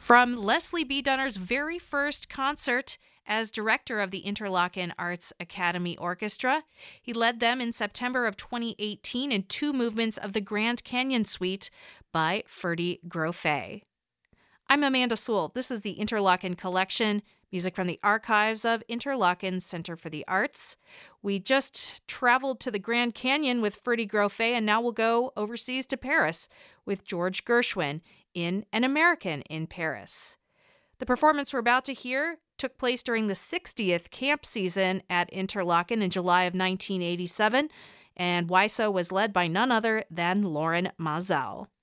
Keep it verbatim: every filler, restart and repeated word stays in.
From Leslie B. Dunner's very first concert as director of the Interlochen Arts Academy Orchestra, he led them in September of twenty eighteen in two movements of the Grand Canyon Suite by Ferdy Grofé. I'm Amanda Sewell. This is the Interlochen Collection, music from the archives of Interlochen Center for the Arts. We just traveled to the Grand Canyon with Ferdy Grofé, and now we'll go overseas to Paris with George Gershwin in An American in Paris. The performance we're about to hear took place during the sixtieth camp season at Interlochen in July of nineteen eighty-seven, and W I S O was led by none other than Lorin Maazel.